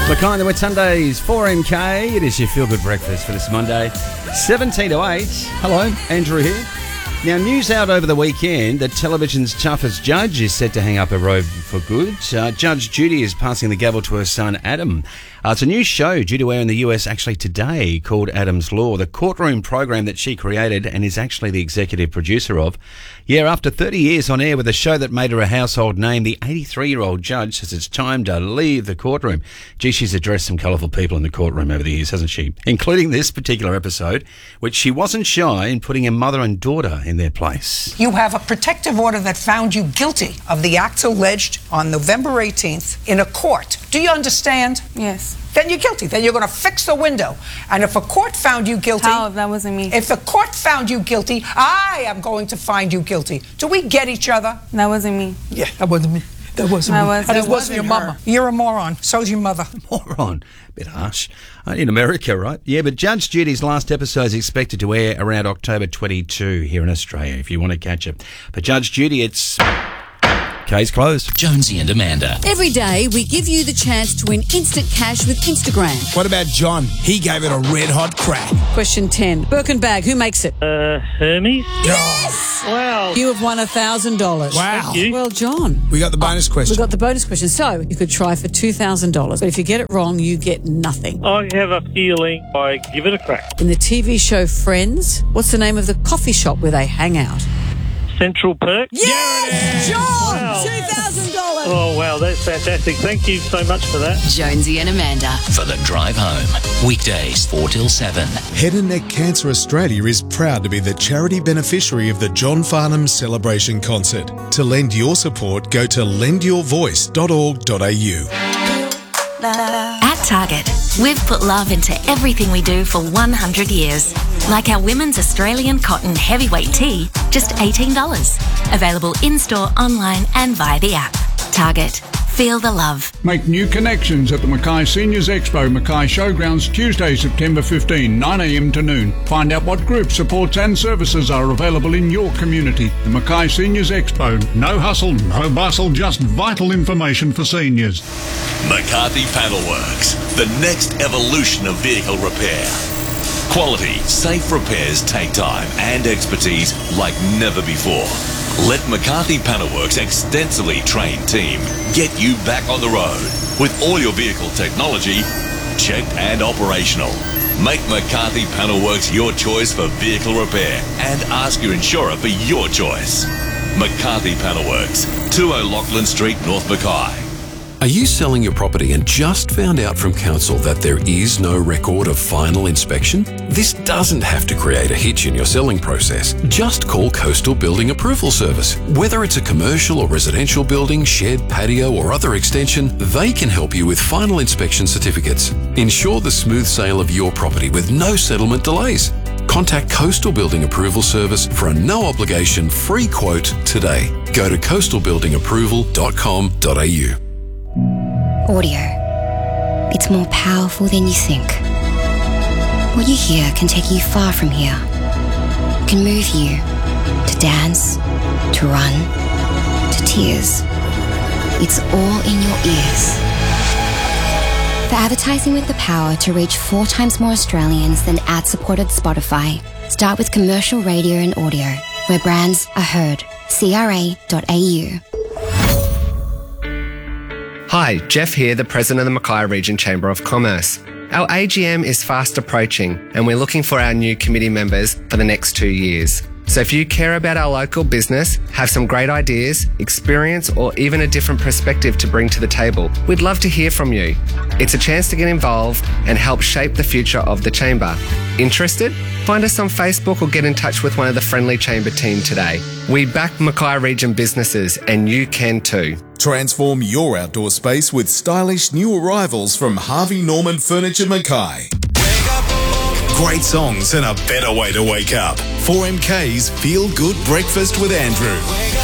Kind of with Sundays, 4MK. It is your feel-good breakfast for this Monday, 17 to 8. Hello, Andrew here. Now, news out over the weekend that television's toughest judge is set to hang up her robe for good. Judge Judy is passing the gavel to her son, Adam. It's a new show due to air in the US actually today called Adam's Law, the courtroom program that she created and is actually the executive producer of. Yeah, after 30 years on air with a show that made her a household name, the 83-year-old judge says it's time to leave the courtroom. Gee, she's addressed some colourful people in the courtroom over the years, hasn't she? Including this particular episode, which she wasn't shy in putting her mother and daughter in their place. You have a protective order that found you guilty of the acts alleged on November 18th in a court. Do you understand? Yes. Then you're guilty. Then you're going to fix the window. And if a court found you guilty... How? That wasn't me. If the court found you guilty, I am going to find you guilty. Do we get each other? That wasn't me. Yeah, that wasn't me. That wasn't me. And it wasn't your mama. You're a moron. So's your mother. Moron. Bit harsh. In America, right? Yeah, but Judge Judy's last episode is expected to air around October 22 here in Australia, if you want to catch it. But Judge Judy, it's... Case closed. Jonesy and Amanda. Every day, we give you the chance to win instant cash with Instagram. What about John? He gave it a red-hot crack. Question 10. Birkin bag, who makes it? Hermes. Yes! Wow. You have won $1,000. Wow. Thank you. Well, John. We got the bonus question. We got the bonus question. So, you could try for $2,000. But if you get it wrong, you get nothing. I have a feeling I give it a crack. In the TV show Friends, what's the name of the coffee shop where they hang out? Central Perk. Yes! John! Wow. $2,000. Oh, wow, that's fantastic. Thank you so much for that. Jonesy and Amanda. For the drive home. Weekdays 4 till 7. Head and Neck Cancer Australia is proud to be the charity beneficiary of the John Farnham Celebration Concert. To lend your support, go to lendyourvoice.org.au. At Target, we've put love into everything we do for 100 years. Like our women's Australian cotton heavyweight tee, just $18. Available in-store, online and via the app. Target. Feel the love. Make new connections at the Mackay Seniors Expo, Mackay Showgrounds, Tuesday, September 15, 9am to noon. Find out what group supports and services are available in your community. The Mackay Seniors Expo. No hustle, no bustle, just vital information for seniors. McCarthy Panelworks, the next evolution of vehicle repair. Quality, safe repairs take time and expertise like never before. Let McCarthy Panelworks' extensively trained team get you back on the road with all your vehicle technology checked and operational. Make McCarthy Panelworks your choice for vehicle repair and ask your insurer for your choice. McCarthy Panelworks, 20 Lachlan Street, North Mackay. Are you selling your property and just found out from council that there is no record of final inspection? This doesn't have to create a hitch in your selling process. Just call Coastal Building Approval Service. Whether it's a commercial or residential building, shed, patio or other extension, they can help you with final inspection certificates. Ensure the smooth sale of your property with no settlement delays. Contact Coastal Building Approval Service for a no-obligation free quote today. Go to coastalbuildingapproval.com.au. Audio. It's more powerful than you think. What you hear can take you far from here. It can move you to dance, to run, to tears. It's all in your ears. For advertising with the power to reach 4 times more Australians than ad-supported Spotify, start with commercial radio and audio, where brands are heard. CRA.au. Hi, Jeff here, the President of the Mackay Region Chamber of Commerce. Our AGM is fast approaching and we're looking for our new committee members for the next 2 years. So if you care about our local business, have some great ideas, experience or even a different perspective to bring to the table, we'd love to hear from you. It's a chance to get involved and help shape the future of the Chamber. Interested? Find us on Facebook or get in touch with one of the friendly Chamber team today. We back Mackay Region businesses and you can too. Transform your outdoor space with stylish new arrivals from Harvey Norman Furniture Mackay. Great songs and a better way to wake up. 4MK's Feel Good Breakfast with Andrew.